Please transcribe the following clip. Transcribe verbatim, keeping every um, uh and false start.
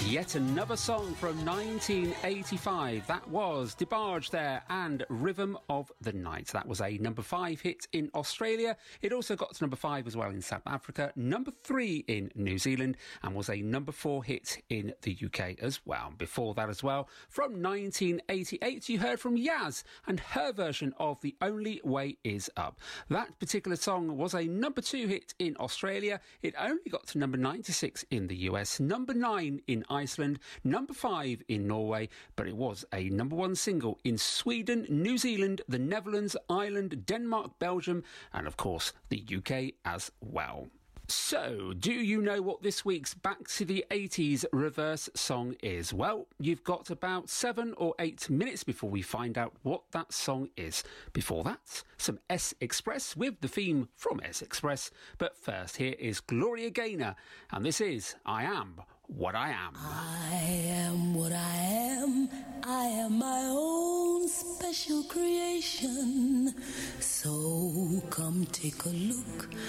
Yet another song from nineteen eighty-five. That was DeBarge there and Rhythm of the Night. That was a number five hit in Australia. It also got to number five as well in South Africa, number three in New Zealand, and was a number four hit in the U K as well. Before that as well, from nineteen eighty-eight, you heard from Yaz and her version of The Only Way Is Up. That particular song was a number two hit in Australia. It only got to number ninety-six in the U S, number nine in Iceland, number five in Norway, but it was a number one single in Sweden, New Zealand, the Netherlands, Ireland, Denmark, Belgium, and of course the U K as well. So, do you know what this week's Back to the eighties reverse song is? Well, you've got about seven or eight minutes before we find out what that song is. Before that, some S Express with the theme from S Express. But first, here is Gloria Gaynor, and this is I Am What I Am. I am what I am. I am my own special creation. So come take a look